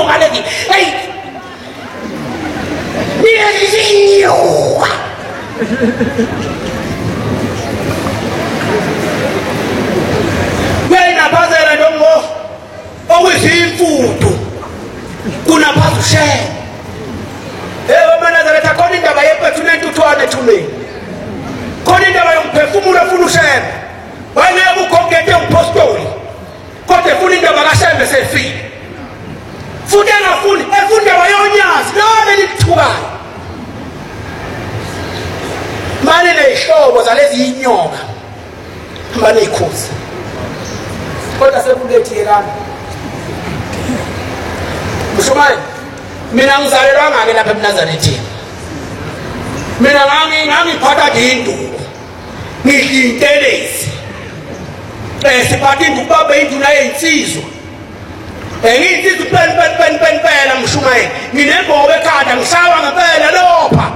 inyonga lezi hey inyonga wena phazela nongo okuyimfudu kuna phazushe Manazareth khona indaba yephethumente uthwane ethuleni khona indaba yomphefumulo ofuna ushebe wena ukhongete umpostoli kodwa efuna indaba kaShembe sefile futhi engafuni efuna indaba yonyazi noma lithukayo manje lehlobo zalezi inyoka manje ikhuza kodwa sekulethi yelana Mshumayeli mina ngizalelwa ngake lapha eNazarethini mina ngangiphatha induku ngidintelezi siphatha induku babe induna yezinsizwa ngiyinsizwa pen Mshumayeli nginembobo ekhanda ngishawa ngempela lopha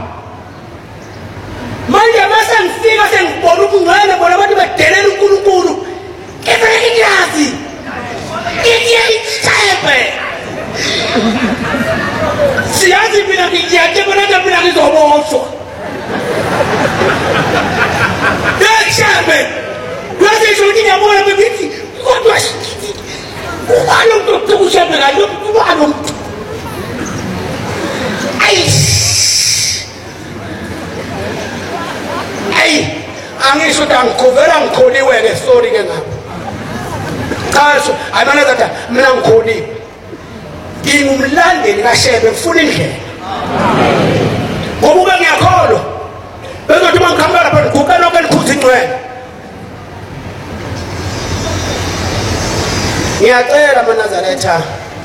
manje mase ngifika sengibona ubungcwele bona abantu bedelela uNkulunkulu ngifike ngiyazi ngiyayishebe siyazi mina ngiyake bona mina ngizoboshwa Shembe kwase ukuthi ngiyabona bekithi kodwa ubalo umuntu uShembe ngalo ubalo angisho ukuthi angikhovela ngikholiwe ke sorry ke ngapha chaso ayibona ukuthi mina ngikholiwe ngingumlandeli kaShembe ngifuna indlela ngoba ngiyakholwa bezothi mangikhamba lapha ngiguqa lonke likhutha ingcwele ngiyacela maNazaretha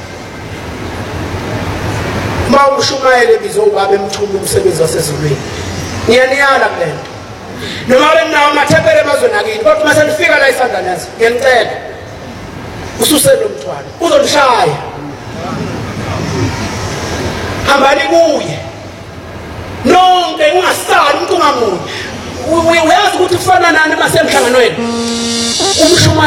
mawushumayele bizo ubabe emthulu umsebenzi wasezulwini ngiyaniyala kulento noma benawo amathempele emazweni kodwa mase nifika la isandla nazo ngiyacela ususele umthwalo uzonishaya hambani kuye nonke ungasali umuntu ngamunye uyazi ukuthi ufana nani masemhlanganweni umshuma